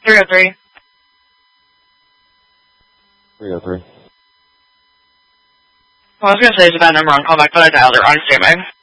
303. 303. Well, I was going to say it's a bad number on callback, but I dialed it wrong. Stand by.